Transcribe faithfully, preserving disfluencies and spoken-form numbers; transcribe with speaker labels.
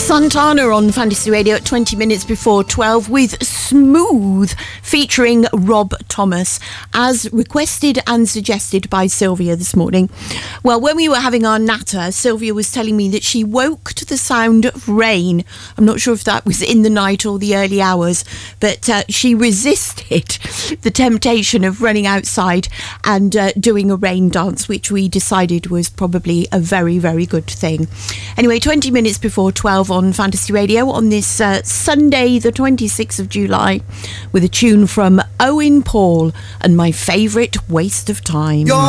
Speaker 1: Santana on Fantasy Radio at twenty minutes before twelve with Smooth featuring Rob Thomas, as requested and suggested by Sylvia this morning. Well, when we were having our natter, Sylvia was telling me that she woke to the sound of rain. I'm not sure if that was in the night or the early hours, but uh, she resisted the temptation of running outside and uh, doing a rain dance, which we decided was probably a very, very good thing. Anyway, twenty minutes before twelve on Fantasy Radio on this uh, Sunday, the twenty-sixth of July, with a tune from Owen Paul and my favourite Waste of Time. You're